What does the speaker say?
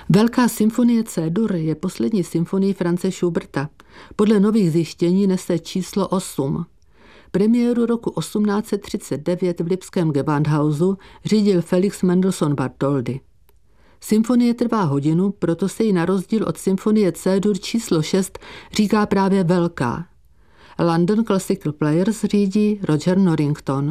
Velká symfonie C-dur je poslední symfonie Franze Schuberta. Podle nových zjištění nese číslo 8. Premiéru roku 1839 v lipském Gewandhausu řídil Felix Mendelssohn Bartholdy. Symfonie trvá hodinu, proto se jí na rozdíl od symfonie C-dur číslo 6 říká právě velká. London Classical Players řídí Roger Norrington.